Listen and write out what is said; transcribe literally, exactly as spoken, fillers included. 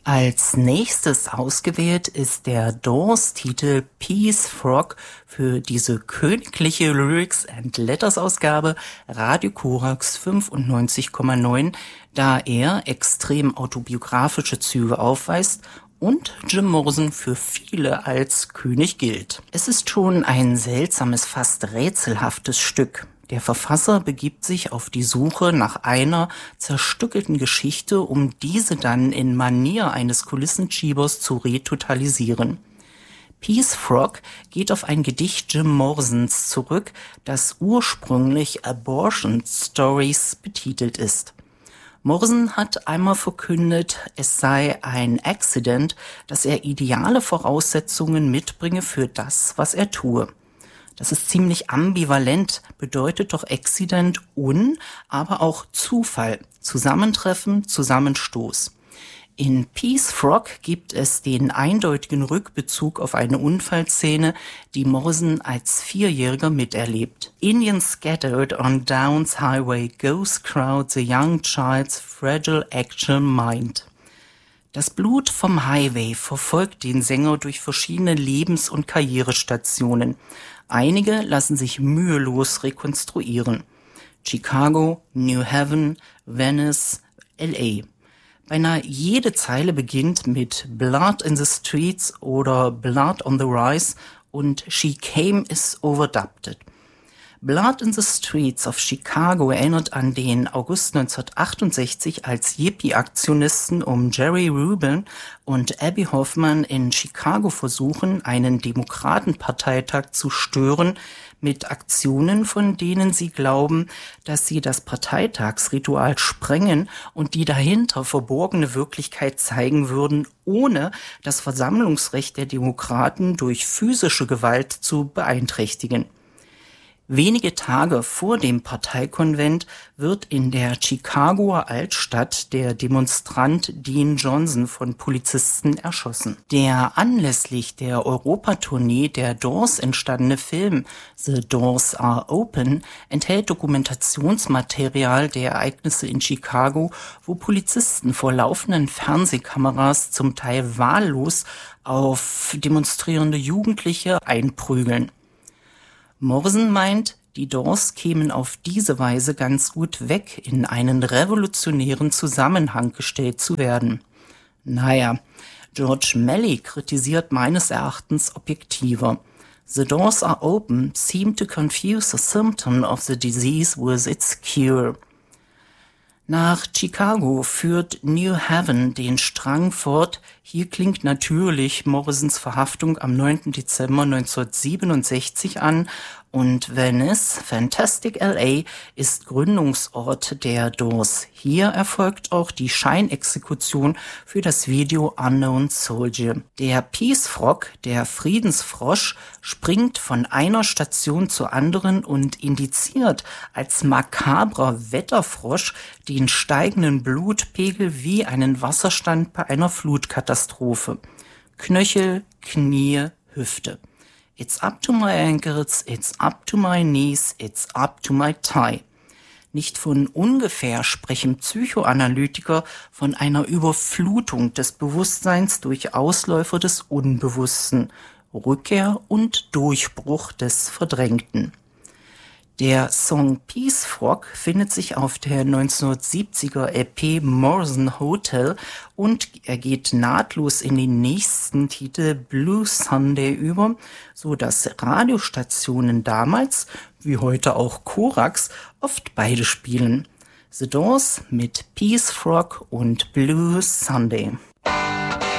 Als nächstes ausgewählt ist der Doors-Titel Peace Frog für diese königliche Lyrics and Letters Ausgabe Radio Korax fünfundneunzig Komma neun, da er extrem autobiografische Züge aufweist und Jim Morrison für viele als König gilt. Es ist schon ein seltsames, fast rätselhaftes Stück. Der Verfasser begibt sich auf die Suche nach einer zerstückelten Geschichte, um diese dann in Manier eines Kulissenschiebers zu retotalisieren. Peace Frog geht auf ein Gedicht Jim Morrisons zurück, das ursprünglich Abortion Stories betitelt ist. Morrison hat einmal verkündet, es sei ein Accident, dass er ideale Voraussetzungen mitbringe für das, was er tue. Das ist ziemlich ambivalent, bedeutet doch Accident Un, aber auch Zufall, Zusammentreffen, Zusammenstoß. In Peace Frog gibt es den eindeutigen Rückbezug auf eine Unfallszene, die Morrison als Vierjähriger miterlebt. Indians scattered on Downs Highway, ghost crowd the young child's fragile actual mind. Das Blut vom Highway verfolgt den Sänger durch verschiedene Lebens- und Karrierestationen. Einige lassen sich mühelos rekonstruieren. Chicago, New Haven, Venice, L A. Beinahe jede Zeile beginnt mit Blood in the Streets oder Blood on the Rise und She Came is overdubbed. Blood in the Streets of Chicago erinnert an den August neunzehnhundertachtundsechzig, als Hippie-Aktionisten um Jerry Rubin und Abby Hoffman in Chicago versuchen, einen Demokratenparteitag zu stören mit Aktionen, von denen sie glauben, dass sie das Parteitagsritual sprengen und die dahinter verborgene Wirklichkeit zeigen würden, ohne das Versammlungsrecht der Demokraten durch physische Gewalt zu beeinträchtigen. Wenige Tage vor dem Parteikonvent wird in der Chicagoer Altstadt der Demonstrant Dean Johnson von Polizisten erschossen. Der anlässlich der Europatournee der Doors entstandene Film The Doors Are Open enthält Dokumentationsmaterial der Ereignisse in Chicago, wo Polizisten vor laufenden Fernsehkameras zum Teil wahllos auf demonstrierende Jugendliche einprügeln. Morrison meint, die Doors kämen auf diese Weise ganz gut weg, in einen revolutionären Zusammenhang gestellt zu werden. Naja, George Melly kritisiert meines Erachtens objektiver. The doors are open seem to confuse the symptom of the disease with its cure. Nach Chicago führt New Haven den Strang fort. Hier klingt natürlich Morrisons Verhaftung am neunten Dezember neunzehnhundertsiebenundsechzig an und Venice, Fantastic L A, ist Gründungsort der Doors. Hier erfolgt auch die Scheinexekution für das Video Unknown Soldier. Der Peace Frog, der Friedensfrosch, springt von einer Station zur anderen und indiziert als makabrer Wetterfrosch den steigenden Blutpegel wie einen Wasserstand bei einer Flutkatastrophe. Knöchel, Knie, Hüfte. It's up to my ankles, it's up to my knees, it's up to my thigh. Nicht von ungefähr sprechen Psychoanalytiker von einer Überflutung des Bewusstseins durch Ausläufer des Unbewussten, Rückkehr und Durchbruch des Verdrängten. Der Song Peace Frog findet sich auf der neunzehnhundertsiebziger L P Morrison Hotel und er geht nahtlos in den nächsten Titel Blue Sunday über, so dass Radiostationen damals, wie heute auch Korax, oft beide spielen. The Doors mit Peace Frog und Blue Sunday.